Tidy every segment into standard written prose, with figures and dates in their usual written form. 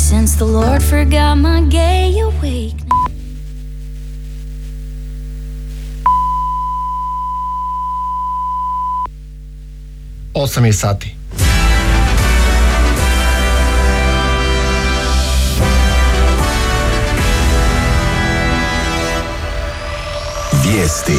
since the Lord forgot my gay awakening. 8 sati. Vijesti.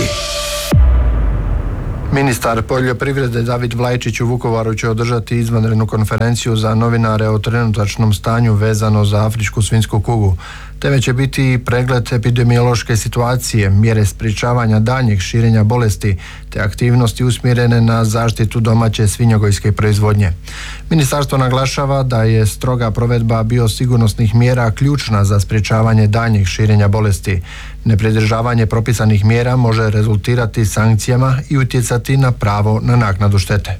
Ministar poljoprivrede David Vlajčić u Vukovaru će održati izvanrednu konferenciju za novinare o trenutačnom stanju vezano za afričku svinjsku kugu. Teme će biti pregled epidemiološke situacije, mjere sprječavanja daljnjeg širenja bolesti te aktivnosti usmjerene na zaštitu domaće svinjogojske proizvodnje. Ministarstvo naglašava da je stroga provedba biosigurnosnih mjera ključna za sprječavanje daljnjeg širenja bolesti. Nepridržavanje propisanih mjera može rezultirati sankcijama i utjecati na pravo na naknadu štete.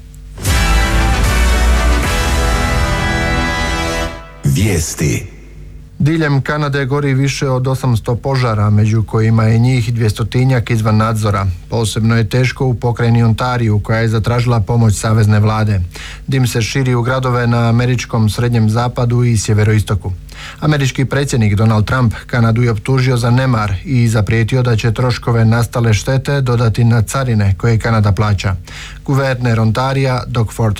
Vijesti. Diljem Kanade gori više od 800 požara, među kojima je njih 200-tinjak izvan nadzora. Posebno je teško u pokrajini Ontariju, koja je zatražila pomoć savezne vlade. Dim se širi u gradove na američkom srednjem zapadu i sjeveroistoku. Američki predsjednik Donald Trump Kanadu je optužio za nemar i zaprijetio da će troškove nastale štete dodati na carine koje Kanada plaća. Guverner Ontarija Doug Ford: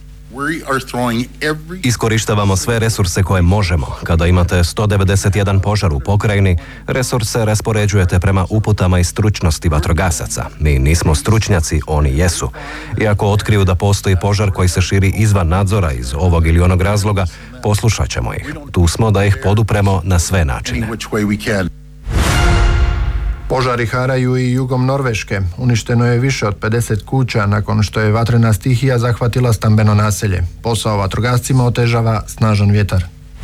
Iskorištavamo sve resurse koje možemo. Kada imate 191 požar u pokrajini, resurse raspoređujete prema uputama i stručnosti vatrogasaca. Mi nismo stručnjaci, oni jesu. I ako otkriju da postoji požar koji se širi izvan nadzora iz ovog ili onog razloga, poslušat ćemo ih. Tu smo da ih podupremo na sve načine. Požari haraju i jugom Norveške. Uništeno je više od 50 kuća nakon što je vatrena stihija zahvatila stambeno naselje. Posao vatrogascima otežava snažan vjetar.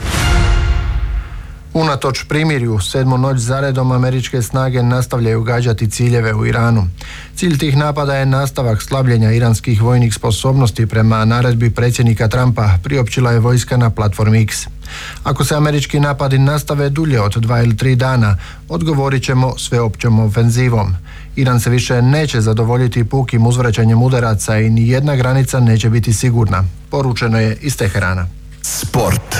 Unatoč primirju, 7. noć zaredom američke snage nastavljaju gađati ciljeve u Iranu. Cilj tih napada je nastavak slabljenja iranskih vojnih sposobnosti prema naredbi predsjednika Trumpa, priopćila je vojska na platformi X. Ako se američki napadi nastave dulje od 2 ili 3 dana, odgovorit ćemo sveopćom ofenzivom. Iran se više neće zadovoljiti pukim uzvraćanjem udaraca i ni jedna granica neće biti sigurna, poručeno je iz Teherana. Sport.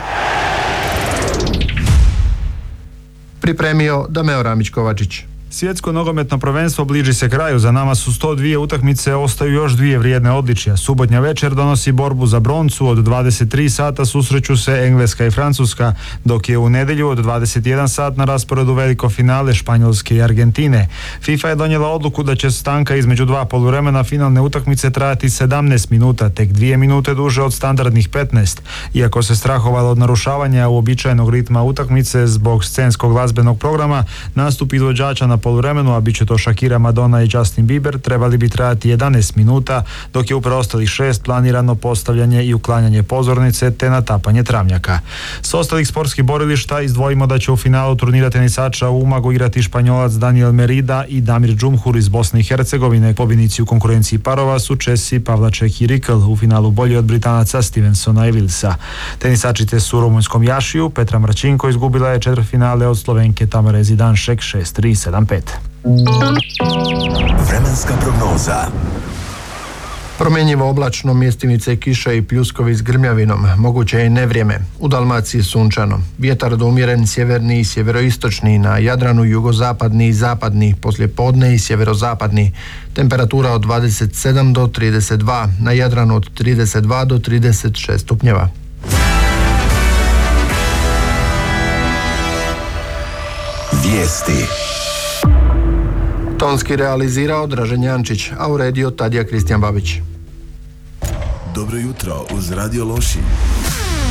Pripremio Dameo Ramić-Kovačić. Svjetsko nogometno prvenstvo bliži se kraju, za nama su 102 utakmice, ostaju još 2 vrijedne odličja. Subotnja večer donosi borbu za broncu, od 23 sata susreću se Engleska i Francuska, dok je u nedjelju od 21 sat na rasporedu veliko finale Španjolske i Argentine. FIFA je donijela odluku da će stanka između 2 poluvremena finalne utakmice trajati 17 minuta, tek 2 minute duže od standardnih 15. Iako se strahovalo od narušavanja uobičajenog ritma utakmice zbog scenskog glazbenog programa, nastup izvođača na poluvremenu, a bit će to Shakira, Madonna i Justin Bieber, trebali bi trajati 11 minuta, dok je u preostalih 6 planirano postavljanje i uklanjanje pozornice te natapanje travnjaka. S ostalih sportskih borilišta izdvojimo da će u finalu turnira tenisača u Umagu igrati Španjolac Daniel Merida i Damir Džumhur iz Bosne i Hercegovine. Pobjednici u konkurenciji parova su Česi Pavlaček i Rikl, u finalu bolji od Britanaca Stevensona i Wilsa. Tenisačice su u rumunjskom Jašiju. Petra Mračinko izgubila je četvrtfinale od Slovenke Tamare Zidanšek 6-3, 7-5. Vremenska prognoza. Promjenjivo oblačno, mjestimice kiše i pljuskovi s grmljavinom, moguće je i nevrijeme. U Dalmaciji sunčano. Vjetar do umjeren sjeverni i sjeveroistočni, na Jadranu jugozapadni i zapadni, poslijepodne i sjeverozapadni. Temperatura od 27 do 32, na Jadranu od 32 do 36 stupnjeva. Vijesti. Tonski realizirao Dražen Jančić, a uredio Tadija Kristijan Babić. Dobro jutro uz Radio Lošinj.